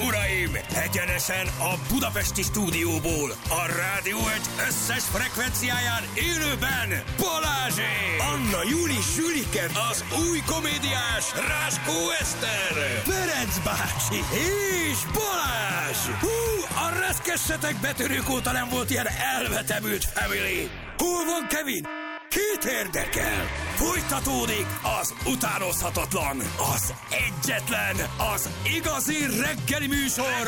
uraim! Egyenesen a budapesti stúdióból, a Rádió Egy összes frekvenciáján élőben Balázsék! Anna Júli Sülike, az új komédiás Ráskó Eszter, Ferenc bácsi és Balázs! Hú, a reszkessetek betörők óta nem volt ilyen elvetemült family! Hol van Kevin? Kit érdekel? Folytatódik az utánozhatatlan, az egyetlen, az igazi reggeli műsor,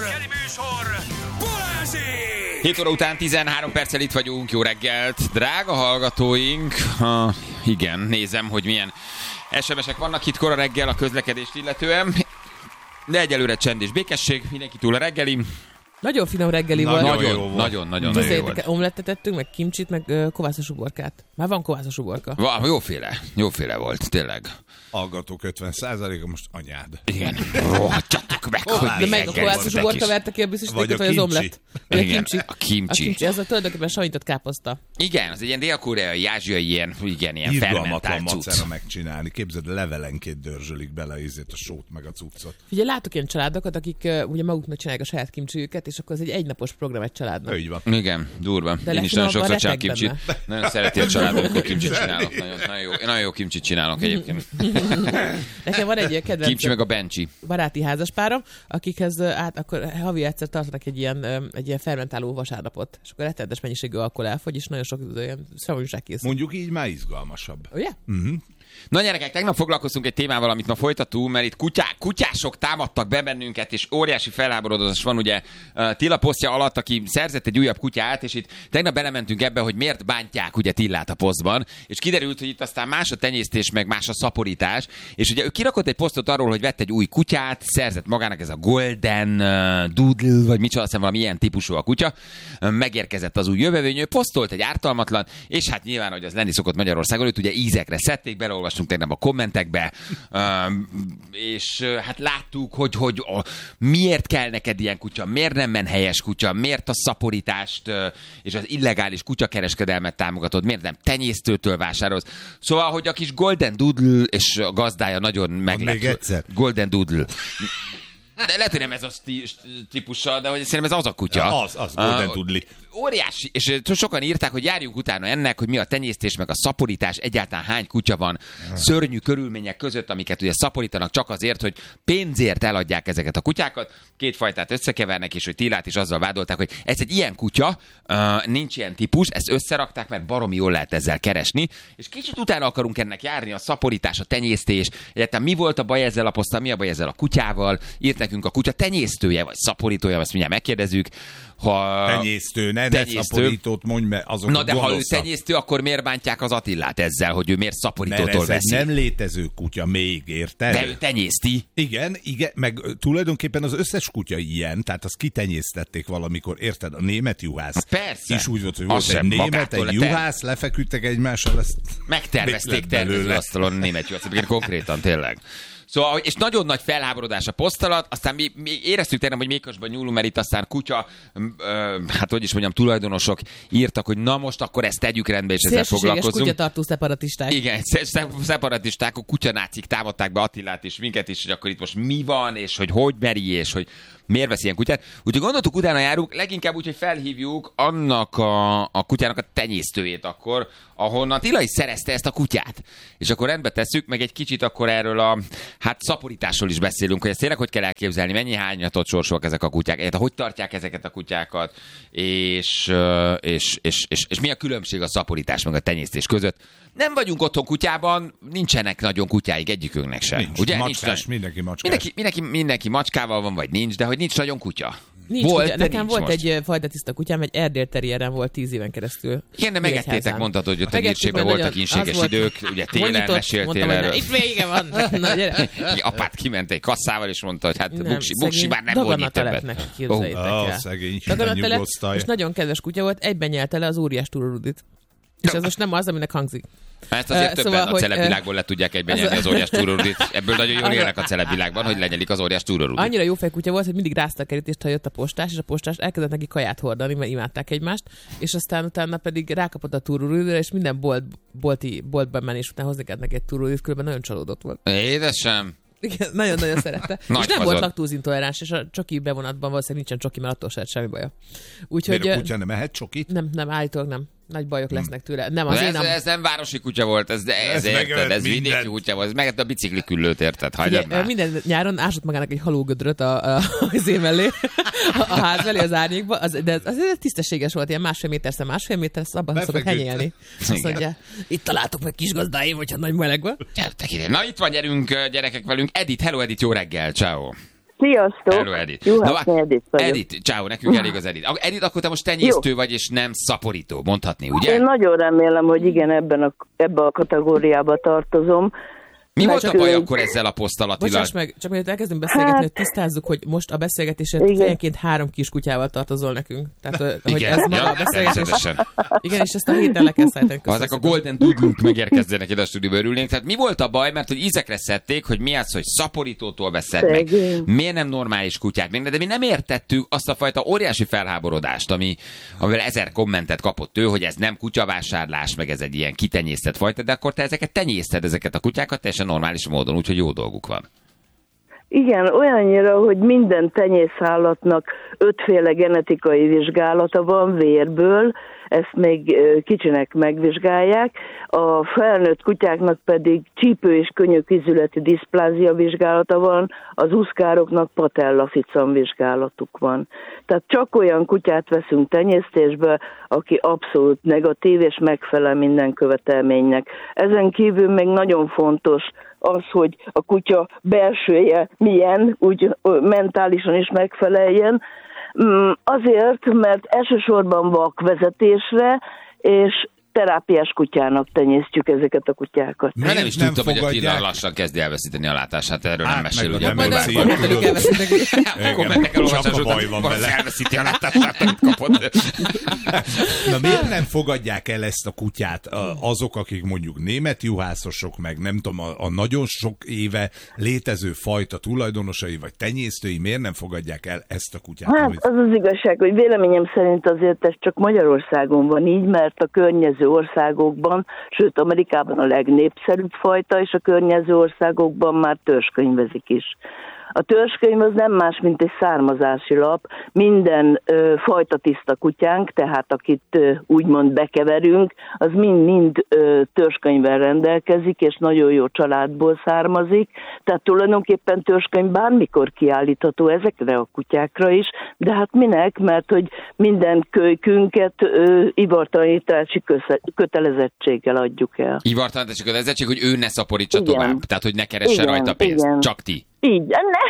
Balázsék! 7 óra után 13 perccel itt vagyunk, jó reggelt, drága hallgatóink. Igen, nézem, hogy milyen SMS-ek vannak itt kora reggel a közlekedést illetően, de egyelőre csend és békesség, mindenki túl a reggeli. Nagyon finom reggeli volt. Nagyon jó volt. Omlettet ettünk, meg kimcsit, meg kovászos uborkát. Már van kovászos uborka. Jóféle volt, tényleg. Hallgatók 50%-a most anyád. Igen, rohadjatok meg, hogy de meg a kovászos uborka verte ki a biztosítékot, vagy az omlett? Igen, a kimcsi. Ez a tulajdonképpen sanított káposzta. Igen, az egy ilyen dél-koreai, ázsiai, ilyen irgalmatlan fermentált cucc. macera megcsinálni. Képzeld, levelenként dörzsölik bele a sót meg a cuccot. Figyelj, látok ilyen családokat, akik ugye maguknak csinálják a saját kimcsiüket, és akkor ez egy egynapos program egy családnak. Így van. Igen, durva. Én is nagyon sokszor csinálok kimcsit. Nagyon szereti a család, amikor kimcsit csinálok. Nagyon jó kimcsit csinálok egyébként. Nekem van egy kedvenc Kimcsi meg a bencsi. baráti házaspárom, akikhez akkor havi egyszer tartanak egy ilyen fermentáló vasárnapot, és akkor rettenetes mennyiségű alkohol elfogy, és nagyon sok ilyen szomorúság készül. Mondjuk így már izgalmasabb. Ugye? Na gyerekek, tegnap foglalkoztunk egy témával, amit ma folytatunk, mert itt kutyások támadtak be bennünket, és óriási felháborodás van ugye Tilla posztja alatt, aki szerzett egy újabb kutyát, és itt tegnap belementünk ebbe, hogy miért bántják ugye Tillát a posztban, és kiderült, hogy itt aztán más a tenyésztés, meg más a szaporítás, és ugye ő kirakott egy posztot arról, hogy vett egy új kutyát, szerzett magának ez a Golden Doodle, vagy micsoda, aztán valami ilyen típusú a kutya, megérkezett az új jövevényő, posztolt egy ártalmatlan, és hát nyilván, hogy az lenni szokott Magyarországon, őt ugye ízekre szedték, beleolvastunk tegnap a kommentekbe, és hát láttuk, hogy miért kell neked ilyen kutya, miért nem helyes kutya, miért a szaporítást és az illegális kutyakereskedelmet támogatod, miért nem tenyésztőtől vásárolsz. Szóval, hogy a kis Golden Doodle és a gazdája nagyon meglep. Még egyszer. Golden Doodle. De lehet, hogy nem ez a típusa, de hogy szerintem ez az a kutya. Az Golden Doodle. Óriási, és sokan írták, hogy járjunk utána ennek, hogy mi a tenyésztés, meg a szaporítás, egyáltalán hány kutya van szörnyű körülmények között, amiket ugye szaporítanak csak azért, hogy pénzért eladják ezeket a kutyákat. Két fajtát összekevernek, és hogy Tillát is azzal vádolták, hogy ez egy ilyen kutya, nincs ilyen típus, ezt összerakták, mert baromi jól lehet ezzel keresni, és kicsit utána akarunk ennek járni, a szaporítás, a tenyésztés, egyáltalán mi volt a baj ezzel a poszttal, mi a baj ezzel a kutyával, írt nekünk a kutya tenyésztője, vagy szaporítója, ezt mindjárt megkérdezzük. Tenyésztő, ne szaporítót mondj, mert azok. Na de ha ő tenyésztő, akkor miért bántják az Attilát ezzel, hogy ő miért szaporítótól veszi? Nem létező kutya még, érted? De ő tenyészti. Igen, meg tulajdonképpen az összes kutya ilyen, tehát azt kitenyésztették valamikor, érted? A német juhász. Persze. És úgy volt, hogy volt egy német, egy juhász, lefeküdtek egymással, ezt megtervezték tervezőasztalon a német juhász, konkrétan tényleg. Szóval, és nagyon nagy felháborodás a poszt alatt, aztán mi éreztük tegnap, hogy mékosban nyúlunk, mert itt aztán kutya, hát hogy is mondjam, tulajdonosok írtak, hogy na most akkor ezt tegyük rendbe, és ezzel foglalkozunk. Kutyatartó szeparatisták. Igen, szeparatisták, a kutyanácik támadták be Attilát és minket is, hogy akkor itt most mi van, és hogy meri, és hogy miért vesz ilyen kutyát. Úgyhogy gondoltuk, utána járunk, leginkább úgy, hogy felhívjuk annak a kutyának a tenyésztőjét akkor, ahonnan Tilla is szerezte ezt a kutyát. És akkor rendbe tesszük, meg egy kicsit akkor erről a szaporításról is beszélünk, hogy ezt tényleg hogy kell elképzelni, mennyi hányatott sorsúak ezek a kutyák, hogy tartják ezeket a kutyákat, és mi a különbség a szaporítás meg a tenyésztés között. Nem vagyunk otthon kutyában, nincsenek nagyon kutyáig egyikünknek sem. Nincs, ugye? macskás, mindenki macskás. Mindenki macskával van, vagy nincs, de hogy nincs nagyon kutya. Nincs kutya. Nekem volt egy fajta tiszta kutyám, egy Erdél terrieren volt 10 éven keresztül. Igen, de megettétek, mondtad, hogy ott a Gyircsében voltak ínséges idők, ugye télen meséltél erről. Itt vége van. Na, gyere. Apát kiment egy kasszával, és mondta, hogy hát buksi már nem volt itt többet. Szegény, és nagyon kedves kutya volt, egyben nyelte le az óriás túrorudit. És ez most nem az, aminek hangzik. Ezt azért többen a celebvilágból le tudják egyben nyerni az óriás túrorudit. Ebből nagyon jól élnek a celebvilágban, hogy lenyelik az óriás túrorudit. Annyira jó fejkutya volt, hogy mindig rázta a kerítést, ha jött a postás, és a postás elkezdett neki kaját hordani, mert imádták egymást, és aztán utána pedig rákapott a túroruditra, és minden boltban menés után hozni kellett neki egy túrorudit, különben nagyon csalódott volt. Édesem. Igen, nagyon-nagyon szerette. Nagy és nem fazon. volt laktózintoleráns, és a csoki bevonatban valószínűleg nincsen csoki, mert attól se semmi baja. Úgyhogy Miért a kutya nem ehet csokit? nem, állítólag nem. Nagy bajok lesznek tőle. Nem, az Ez nem városi kutya volt, ez érted, ez vidéki kutya volt, ez meg a bicikli küllőt, érted, hagyjad már. Minden nyáron ásott magának egy halógödröt az én mellé, a ház mellé, az árnyékba, de az tisztességes volt, ilyen 1,5 méter, abban szokott henyélni. Azt mondja, itt találtok meg kis gazdáim, hogyha nagy meleg van. Gyertek ide. Na itt van, gyerünk gyerekek velünk. Edith, hello Edith, jó reggel, ciao. Sziasztok! Hello Edith. Edith vagyok. Edith, ciao, nekünk elég az Edith. Edith, akkor te most tenyésztő vagy, és nem szaporító, mondhatni, ugye? Én nagyon remélem, hogy igen, ebbe a kategóriába tartozom. Mi volt a baj akkor ezzel a posztalatilag? Bocsáss meg, csak mielőtt elkezdünk beszélgetni, hogy tisztázzuk, hogy most a beszélgetésért fejenként 3 kiskutyával tartozol nekünk. Tehát, hogy Igen, ez maga a beszélgetés. természetesen. Igen, és ezt a héten le kell szállítani. Ezek a Golden Doodle-k megérkezzenek ide a stúdióba, örülnénk. Tehát mi volt a baj? Mert hogy ízekre szedték, hogy mi az, hogy szaporítótól veszed meg. Miért nem normális kutyát? De mi nem értettük azt a fajta óriási felháborodást, amivel 1000 kommentet kapott ő, hogy ez nem kutyavásárlás, meg ez egy ilyen kitenyésztett fajta, de akkor te ezeket tenyészted, ezeket a kutyákat teljesen normális módon, úgyhogy jó dolguk van. Igen, olyannyira, hogy minden tenyészállatnak 5 féle genetikai vizsgálata van vérből, ezt még kicsinek megvizsgálják, a felnőtt kutyáknak pedig csípő- és könyökizületi diszplázia vizsgálata van, az uszkároknak patellaficam vizsgálatuk van. Tehát csak olyan kutyát veszünk tenyésztésbe, aki abszolút negatív és megfelel minden követelménynek. Ezen kívül még nagyon fontos az, hogy a kutya belsője milyen, úgy mentálisan is megfeleljen. Azért, mert elsősorban vakvezetésre és terápiás kutyának tenyésztjük ezeket a kutyákat. Mert nem is nem tudtam, hogy a Tilla fogadják? lassan kezdi elveszíteni a látását, erről nem Hát, mesél, meg ugye? a Majd demencia. Kommentek elolvasás Csak a után baj van vele. elveszíti a látását, amit kapott. Na miért nem fogadják el ezt a kutyát azok, akik mondjuk német juhászosok, meg nem tudom, a nagyon sok éve létező fajta tulajdonosai vagy tenyésztői, miért nem fogadják el ezt a kutyát? Hát amit... az az igazság, hogy véleményem szerint azért ez csak Magyarországon van így, mert a környező országokban, sőt Amerikában a legnépszerűbb fajta, és a környező országokban már törzskönyvezik is. A törzskönyv az nem más, mint egy származási lap. Minden fajta tiszta kutyánk, tehát akit úgymond bekeverünk, az mind törzskönyvvel rendelkezik, és nagyon jó családból származik. Tehát tulajdonképpen törzskönyv bármikor kiállítható ezekre a kutyákra is, de hát minek? Mert hogy minden kölykünket ivartalanítási kötelezettséggel adjuk el. Ivartalanítási kötelezettség, hogy ő ne szaporítsa Igen. tovább. Tehát, hogy ne keresse Igen, rajta pénzt. igen. Csak ti. Így,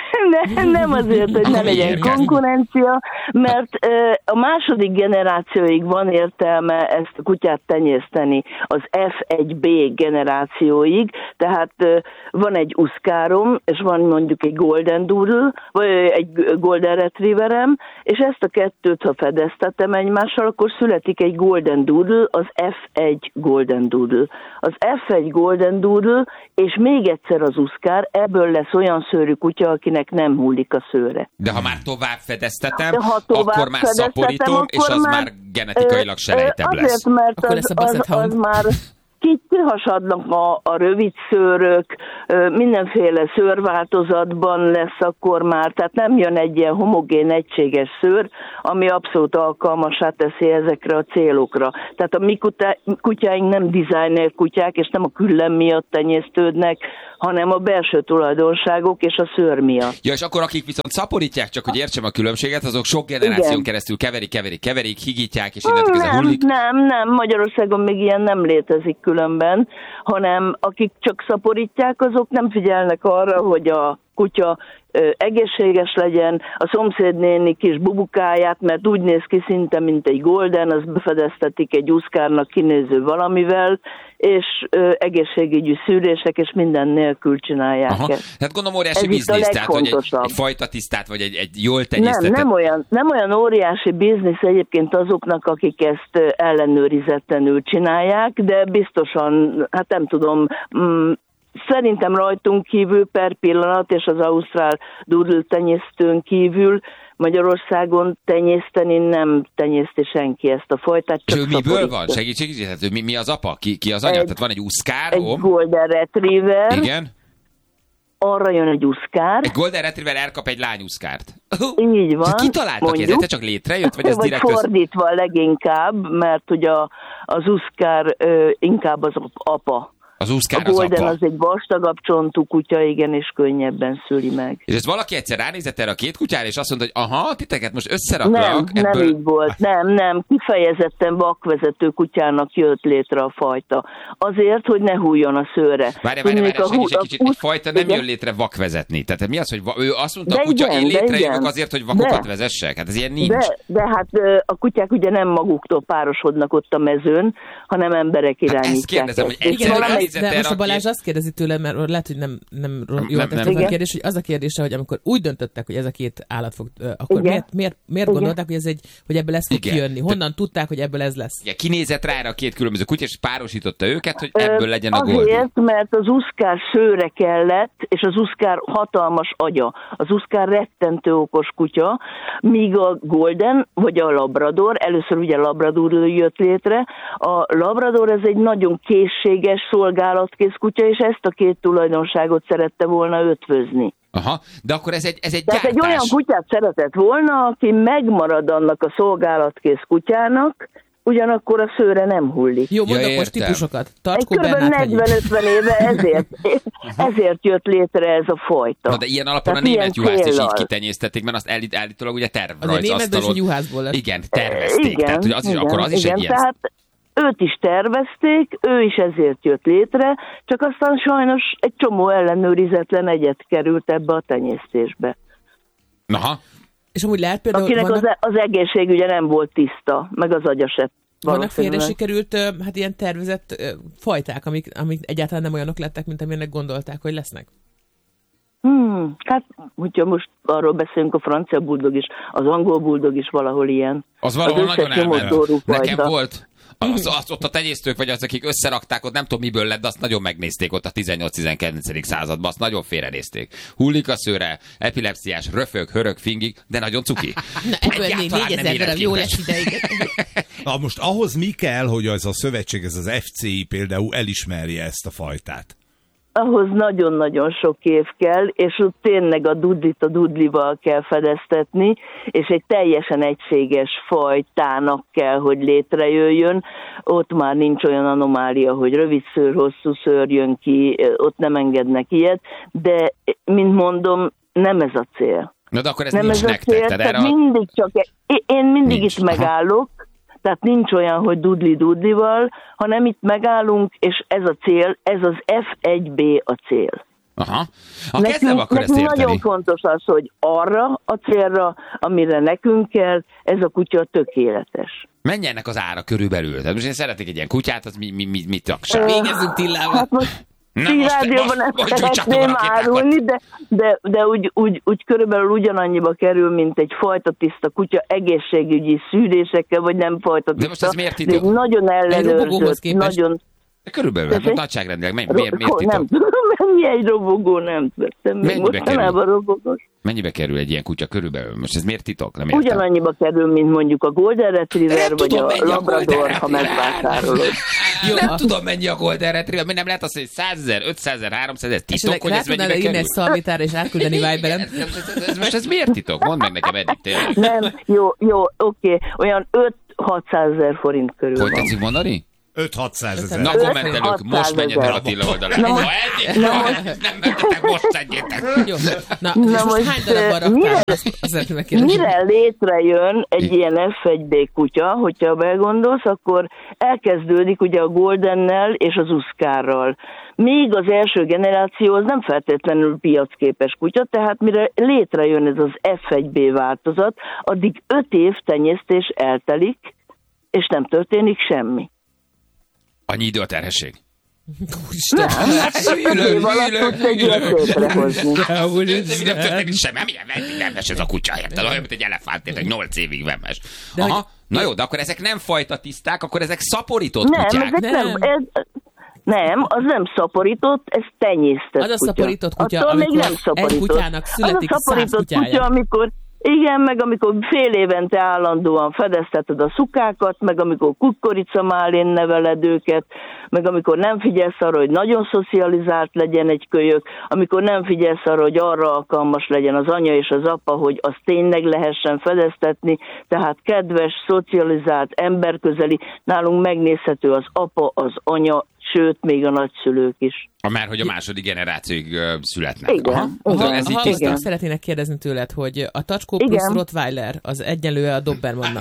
nem azért, hogy ne legyen konkurencia, mert a második generációig van értelme ezt a kutyát tenyészteni, az F1B generációig, tehát van egy uszkárom, és van mondjuk egy Golden Doodle, vagy egy Golden Retrieverem, és ezt a kettőt, ha fedeztetem egymással, akkor születik egy Golden Doodle, az F1 Golden Doodle. Az F1 Golden Doodle, és még egyszer az uszkár, ebből lesz olyan szőrű kutya, akinek nem hullik a szőre. De ha már tovább fedeztetem, De ha tovább akkor már fedeztetem, szaporítom, és akkor az már, már genetikailag selejtebb lesz. Azért, mert Akkor lesz a Basset az Hound. már kihasadnak a rövid szőrök, mindenféle szőrváltozatban lesz akkor már, tehát nem jön egy ilyen homogén, egységes szőr, ami abszolút alkalmassá teszi ezekre a célokra. Tehát a mi kutyáink nem designer kutyák, és nem a küllem miatt tenyésztődnek, hanem a belső tulajdonságok és a szőr miatt. Ja, és akkor akik viszont szaporítják, csak hogy értsem a különbséget, azok sok generáción Igen. keresztül keverik, higítják, és innentől kezdve hullik. Nem, Magyarországon még ilyen nem létezik különben, hanem akik csak szaporítják, azok nem figyelnek arra, hogy a kutya egészséges legyen, a szomszédnéni kis bubukáját, mert úgy néz ki szinte, mint egy golden, az befedeztetik egy uszkárnak kinéző valamivel, és egészségügyi szűrések, és minden nélkül csinálják ezt. Tehát gondolom óriási Ez itt a biznisz, tehát hogy legfontosabb. egy fajta tisztát, vagy egy jól tenyésztetett. Nem olyan óriási biznisz egyébként azoknak, akik ezt ellenőrizetlenül csinálják, de biztosan, hát nem tudom, szerintem rajtunk kívül per pillanat, és az ausztrál doodle tenyésztőn kívül Magyarországon tenyészteni nem tenyészti senki ezt a fajtát. És ő miből van? Segítség, mi az apa? Ki az anya? Tehát van egy uszkárom. Egy Golden Retriever. Igen. arra jön egy uszkár. Egy Golden Retriever elkap egy lányuszkárt. Így van. Ki találta ki? Ez csak létrejött? Vagy ez vagy direkt fordítva leginkább, mert ugye az uszkár inkább az apa. Az uszkár a Golden az apa. az egy vastagabb csontú kutya, igen, és könnyebben szüli meg. És ez valaki egyszer ránézett erre a két kutyára, és azt mondta, hogy aha, titeket most összeraklak. Nem így volt. Nem. Kifejezetten vakvezető kutyának jött létre a fajta. Azért, hogy ne hújjon a szőre. Várj, egy kicsit. Egy fajta nem jön létre vakvezetni. Tehát mi az, hogy ő azt mondta, a kutya, én létrejövök azért, hogy vakokat vezessek? Hát ez ilyen nincs. De hát a kutyák ugye nem maguktól párosodnak ott a mezőn, hanem emberek irányítják. Hát ezt kérdezem, hogy de most a Balázs azt kérdezi tőle, mert lehet, hogy nem jól tettem a kérdés, hogy az a kérdése, hogy amikor úgy döntöttek, hogy ez a két állat fog, akkor miért gondolták, hogy ebből ez fog kijönni? Honnan tudták, hogy ebből ez lesz? Igen, kinézett rá a két különböző kutya, és párosította őket, hogy ebből legyen a Golden. Azért, mert az uszkár szőre kellett, és az uszkár hatalmas agya. Az uszkár rettentő okos kutya, míg a Golden, vagy a Labrador, először ugye Labrador jött létre, a Labrador ez egy nagyon készséges szolgálatkész kutya, és ezt a két tulajdonságot szerette volna ötvözni. Aha, de akkor ez egy Tehát gyártás. egy olyan kutyát szeretett volna, aki megmarad annak a szolgálatkész kutyának, ugyanakkor a szőre nem hullik. Jó, mondok most típusokat. Tacskó, kb. 40-50 éve ezért jött létre ez a fajta. Na, de ilyen alapon a német juhászt is így kitenyésztették, mert azt állítólag ugye tervrajzasztalon. Igen, tervezték. Igen, tehát, hogy az is egy ilyen. Tehát őt is tervezték, ő is ezért jött létre, csak aztán sajnos egy csomó ellenőrizetlen egyet került ebbe a tenyésztésbe. Aha. És amúgy lehet például... Akinek az egészségügye nem volt tiszta, meg az agya se. Vannak félre sikerült ilyen tervezett fajták, amik egyáltalán nem olyanok lettek, mint amilyenek gondolták, hogy lesznek? Hát, hogyha most arról beszélünk, a francia buldog is, az angol buldog is valahol ilyen. Az valahol nagyon elment. Nekem volt. Ott a tenyésztők, vagy az, akik összerakták, ott nem tudom miből lett, de azt nagyon megnézték ott a 18-19. században, azt nagyon félrenézték. Hullik a szőre, epilepsziás, röfög, hörög, fingik, de nagyon cuki. Na, ebből 4000 darab jó lesz ideig. Na most ahhoz mi kell, hogy ez a szövetség, ez az FCI például elismerje ezt a fajtát? Ahhoz nagyon-nagyon sok év kell, és ott tényleg a dudlit a dudlival kell fedeztetni, és egy teljesen egységes fajtának kell, hogy létrejöjjön. Ott már nincs olyan anomália, hogy rövid szőr, hosszú szőr jön ki, ott nem engednek ilyet, de, mint mondom, nem ez a cél. Na de akkor ez nem nincs ez nektek. Cél, tehát mindig csak, én mindig nincs. Itt megállok, tehát nincs olyan, hogy dudli-dudlival, hanem itt megállunk, és ez a cél, ez az F1B a cél. Aha. Nekünk nagyon fontos az, hogy arra a célra, amire nekünk kell, ez a kutya tökéletes. Mennyi ennek az ára körülbelül? Tehát most én szeretnék egy ilyen kutyát, az mi tagság? Végezzünk Tillával. Hát most rádióban nem szeretném árulni, de úgy körülbelül ugyanannyiba kerül, mint egy fajta tiszta kutya egészségügyi szűrésekkel, vagy nem fajta tiszta. De most ez miért titok? Nagyon ellenőrzött, nagyon... Körülbelül, hát nagyságrendileg, miért titok? Nem tudom, mennyi egy robogó, nem vettem. Még mostanában robogós. Mennyibe kerül egy ilyen kutya körülbelül? Most ez miért titok? Nem ugyanannyiba kerül, mint mondjuk a Golden Retriever, vagy a Labrador, ha megvásárolod. Nem tudom, mennyi a Golden Retriever, nem lehet azt, hogy 100 000, 500 000, 300 000, titok, hogy ez mennyibe kerül? Írni egy szalvétára és átküldeni Viberen. Most ez miért titok? Mondd meg nekem eddig tényleg. Nem, jó, oké. Olyan 5-600 000 forint körül van. Hogy tetszik mondani? 5-600 000. Na, kommentelők, most menjetek el Attila oldalán. Nem mentetek, most szedjétek. Jó. Na most hány darabban raktál? Mire létrejön egy ilyen F1B kutya, hogyha begondolsz, akkor elkezdődik ugye a Goldennel és az uszkárral. Még az első generáció az nem feltétlenül piacképes kutya, tehát mire létrejön ez az F1B változat, addig 5 év tenyésztés eltelik, és nem történik semmi. Annyi idő a terhesség? Úristen! Nem ez a kutya, érted? Olyan, mint egy elefánt, érted, 8 évig vemes. Aha, na jó, de akkor ezek nem fajta tiszták, akkor ezek szaporított kutyák. Nem, az nem szaporított, ez tenyésztett kutya. Az a szaporított kutya, attól még amikor nem szaporított. egy kutyának születik 100 kutyája. Kutya, amikor Igen, meg amikor fél évente állandóan fedezteted a szukákat, meg amikor kukoricamálén neveled őket, meg amikor nem figyelsz arra, hogy nagyon szocializált legyen egy kölyök, amikor nem figyelsz arra, hogy arra alkalmas legyen az anya és az apa, hogy azt tényleg lehessen fedeztetni, tehát kedves, szocializált, emberközeli, nálunk megnézhető az apa, az anya, sőt, még a nagyszülők is. Már hogy a második generációig születnek. Igen. Ez így Hallgatók szeretnének kérdezni tőled, hogy a Tacskó plusz Rottweiler az egyenlő a Dobermannal.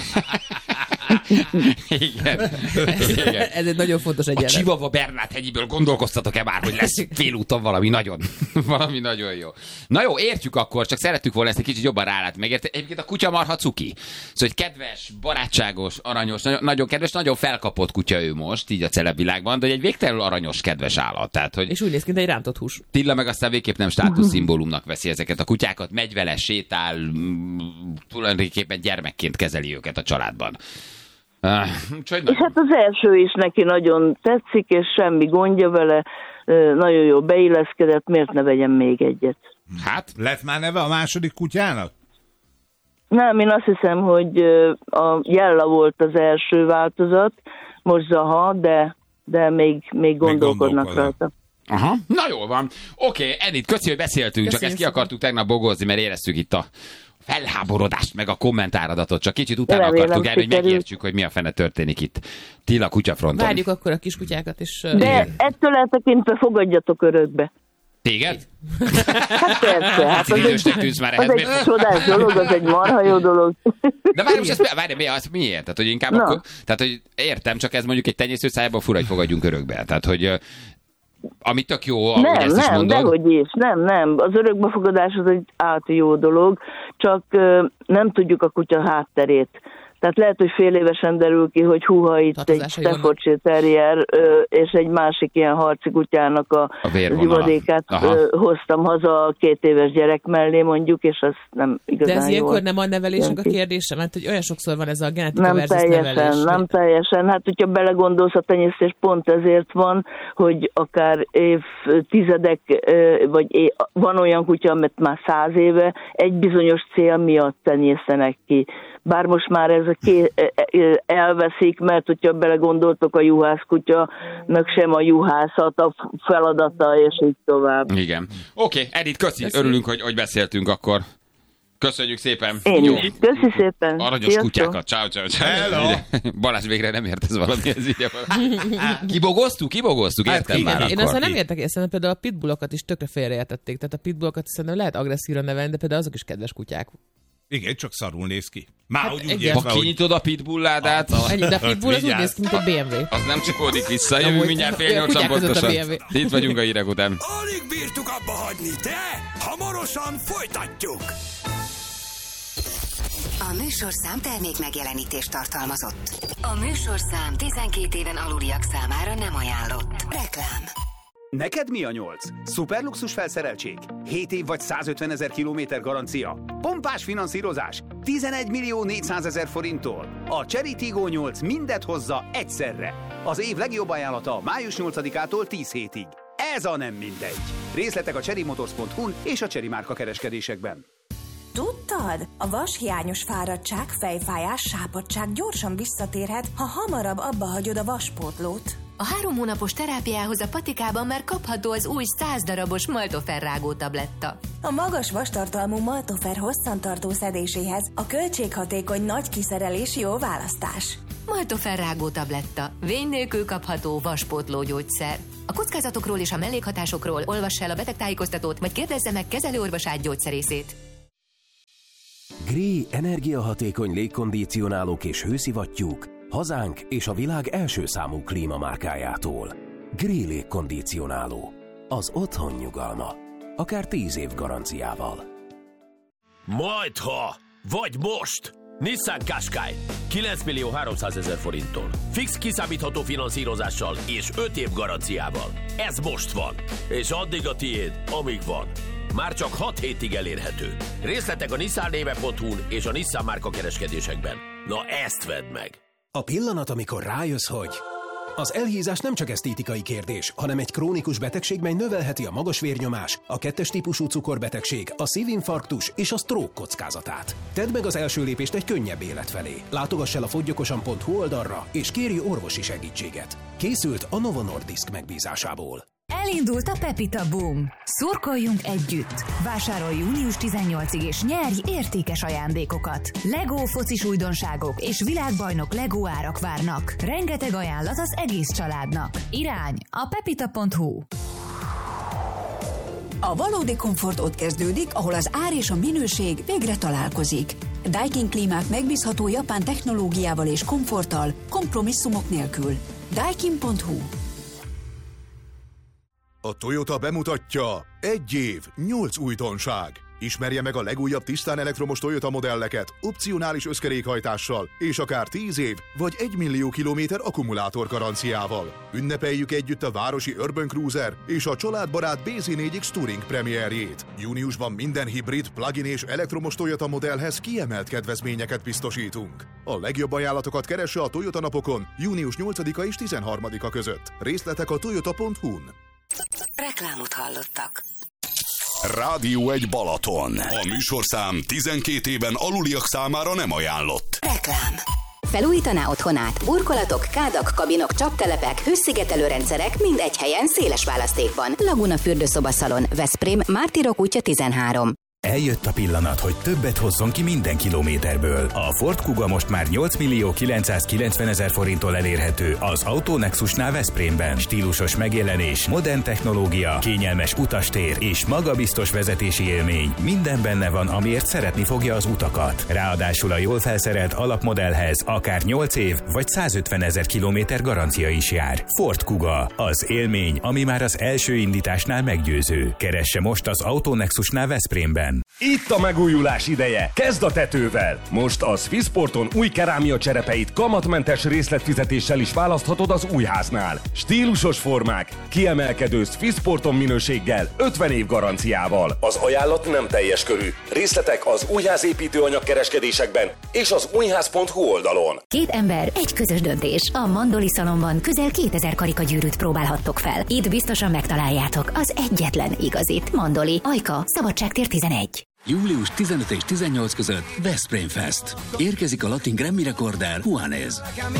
Igen. Ez egy nagyon fontos egyenlet. A Chihuahua Bernát hegyiből gondolkoztatok-e már, hogy lesz félúton valami nagyon jó. Na jó, értjük akkor, csak szerettük volna ezt egy kicsit jobban rálátni. Megérte? Egyébként a kutya marha cuki. Szóval egy kedves, barátságos, aranyos, nagyon kedves, nagyon felkapott kutya ő most, így a celebvilágban, de egy végtelenül aranyos, kedves állat. Tehát, hogy és úgy néz ki, mint egy rántott hús. Tilla meg aztán végképp nem státuszszimbólumnak veszi ezeket a kutyákat, megy vele, sétál, tulajdonképpen gyermekként kezeli őket a családban. És hát az első is neki nagyon tetszik, és semmi gondja vele, nagyon jó beilleszkedett, miért ne vegyem még egyet? Hát, lett már neve a második kutyának? Nem, én azt hiszem, hogy a Jella volt az első változat, most Zaha, de még gondolkodnak rajta. Aha, na jól van. Oké, Edith, köszi, hogy beszéltünk, csak ezt ki akartuk tegnap bogozni, mert éreztük itt a felháborodást, meg a kommentáradatot, csak kicsit utána akartuk elni, hogy megértsük, hogy mi a fene történik itt. Tilla kutyafronton. Várjuk akkor a kiskutyákat is. De igen. Ettől eltekintve fogadjatok örökbe. Téged? Hát persze. Hát az egy csodás dolog, az egy marha jó dolog. De várj, most ezt miért? Tehát, hogy inkább akkor, tehát, hogy értem, csak ez mondjuk egy tenyésztő szájában fura, hogy fogadjunk örökbe. Tehát, hogy ami tök jó, ahogy ezt is mondod. Dehogy is. Nem. Az örökbefogadás az egy jó dolog, csak nem tudjuk a kutya hátterét. Tehát lehet, hogy fél évesen derül ki, hogy húha itt egy Staffordshire Terrier és egy másik ilyen harci kutyának a zivadékát hoztam haza a 2 éves gyerek mellé mondjuk, és az nem igazán jó. De ez ilyenkor nem a nevelésnek a kérdése? Mert hogy olyan sokszor van ez a genetika versus nevelés. Nem teljesen. Hát, hogyha belegondolsz, a tenyésztés pont ezért van, hogy akár évtizedek, vagy van olyan kutya, amit már 100 éve egy bizonyos cél miatt tenyésztenek ki. Bár most már ez elveszik, mert hogyha belegondoltok, a juhászkutyanak sem a juhászat a feladata, és így tovább. Igen. Oké, Edith, köszi. Örülünk, hogy beszéltünk akkor. Köszönjük szépen. Én is. Köszi szépen. Aranyos kutyákat. Ciao. Hello. Balázs végre nem ért ez valami. Kibogoztuk, értem már akkor. Én aztán nem értek, hiszen például a pitbullokat is tökre félreértették. Tehát a pitbullokat szerintem lehet agresszívra nevelni, de például azok is kedves kutyák. Igen, csak szarul néz ki. Már hát ha kinyitod a pitbulládát... De a pitbull az úgy néz ki, mint a BMW. Az nem csukódik vissza, jövünk mindjárt 7:08 pontosan. Itt vagyunk a hírek után. Alig bírtuk abba hagyni, de hamarosan folytatjuk. A műsorszám termék megjelenítést tartalmazott. A műsorszám 12 éven aluliak számára nem ajánlott. Reklám. Neked mi a 8? Szuperluxus felszereltség? 7 év vagy 150 000 kilométer garancia? Pompás finanszírozás? 11.400.000 forinttól? A Cherry Tiggo 8 mindet hozza egyszerre. Az év legjobb ajánlata május 8-ától 10 hétig. Ez a nem mindegy. Részletek a cherrymotors.hu-n és a Cherry márka kereskedésekben. Tudtad? A vashiányos fáradtság, fejfájás, sápadtság gyorsan visszatérhet, ha hamarabb abba hagyod a vaspótlót. A 3 hónapos terápiához a patikában már kapható az új 100 darabos Maltofer rágó tabletta. A magas vastartalmú Maltofer hosszantartó szedéséhez a költséghatékony nagy kiszerelés jó választás. Maltofer rágó tabletta. Vény nélkül kapható vaspótló gyógyszer. A kockázatokról és a mellékhatásokról olvass el a betegtájékoztatót, vagy kérdezze meg kezelőorvosát gyógyszerészét. Gree energiahatékony légkondicionálók és hőszivattyúk hazánk és a világ első számú klímamárkájától. Gree légkondicionáló. Az otthon nyugalma. Akár 10 év garanciával. Majdha! Vagy most! Nissan Qashqai 9.300.000 forinttól. Fix kiszámítható finanszírozással és 5 év garanciával. Ez most van. És addig a tiéd, amíg van. Már csak 6 hétig elérhető. Részletek a nissannéve.hu-n és a Nissan márka kereskedésekben. Na ezt vedd meg! A pillanat, amikor rájössz, hogy Az elhízás nem csak esztétikai kérdés, hanem egy krónikus betegség, mely növelheti a magas vérnyomás, a 2-es típusú cukorbetegség, a szívinfarktus és a stroke kockázatát. Tedd meg az első lépést egy könnyebb élet felé. Látogass el a foggyokosan.hu oldalra, és kérj orvosi segítséget. Készült a Novo Nordisk megbízásából. Elindult a Pepita Boom. Szurkoljunk együtt. Vásárolj június 18-ig és nyerj értékes ajándékokat. Lego focis újdonságok és világbajnok Lego árak várnak. Rengeteg ajánlat az egész családnak. Irány a pepita.hu. A valódi komfort ott kezdődik, ahol az ár és a minőség végre találkozik. Daikin klímák megbízható japán technológiával és komforttal, kompromisszumok nélkül. Daikin.hu. A Toyota bemutatja 1 év, 8 újdonság. Ismerje meg a legújabb tisztán elektromos Toyota modelleket opcionális összkerékhajtással és akár 10 év vagy 1 millió kilométer akkumulátor garanciával. Ünnepeljük együtt a városi Urban Cruiser és a családbarát BZ4X Touring premierjét. Júniusban minden hibrid, plug-in és elektromos Toyota modellhez kiemelt kedvezményeket biztosítunk. A legjobb ajánlatokat keresse a Toyota napokon június 8-a és 13-a között. Részletek a toyota.hu-n. Reklámot hallottak. Rádió 1 Balaton. A műsorszám 12 éven aluliak számára nem ajánlott. Reklám. Felújítaná otthonát? Burkolatok, kádak, kabinok, csaptelepek, hőszigetelő rendszerek mind egy helyen széles választékban. Laguna fürdőszobaszalon, Veszprém, Mártirok útja 13. Eljött a pillanat, hogy többet hozzon ki minden kilométerből. A Ford Kuga most már 8.990.000 forinttól elérhető az Autonexusnál Veszprémben. Stílusos megjelenés, modern technológia, kényelmes utastér és magabiztos vezetési élmény. Minden benne van, amiért szeretni fogja az utakat. Ráadásul a jól felszerelt alapmodellhez akár 8 év vagy 150.000 kilométer garancia is jár. Ford Kuga, az élmény, ami már az első indításnál meggyőző. Keresse most az Autonexusnál Veszprémben. Itt a megújulás ideje. Kezd a tetővel. Most a Swissporton új kerámia cserepeit kamatmentes részletfizetéssel is választhatod az újháznál. Stílusos formák, kiemelkedő Swissporton minőséggel, 50 év garanciával. Az ajánlat nem teljes körű. Részletek az újházépítőanyag kereskedésekben és az újház.hu oldalon. 2 ember, egy közös döntés. A Mandoli szalonban közel 2000 karikagyűrűt próbálhattok fel. Itt biztosan megtaláljátok az egyetlen igazit. Mandoli, Ajka, Szabadságtér 11. Július 15 és 18 között Veszprém Fest. Érkezik a latin Grammy rekorder Juanes.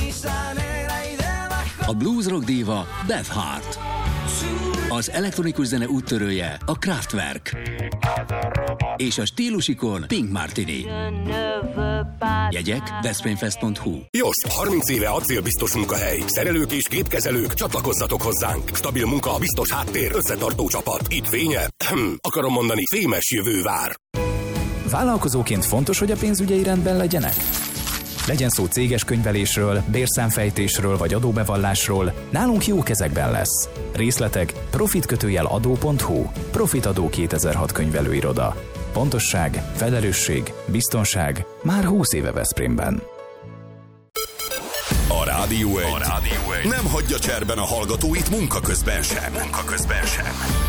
A blues rock díva Beth Hart. Az elektronikus zene úttörője a Kraftwerk. És a stílusikon Pink Martini. Jegyek veszprémfest.hu. Jost, 30 éve acélbiztos munkahely. Szerelők és gépkezelők, csatlakozzatok hozzánk. Stabil munka, biztos háttér, összetartó csapat. Itt fénye, akarom mondani, fémes jövő vár. Vállalkozóként fontos, hogy a pénzügyei rendben legyenek? Legyen szó céges könyvelésről, bérszámfejtésről vagy adóbevallásról, nálunk jó kezekben lesz. Részletek profit-adó.hu. Profitadó 2006 könyvelőiroda. Pontosság, felelősség, biztonság már 20 éve Veszprémben. A Rádió 1 nem hagyja cserben a hallgatóit munka közben sem.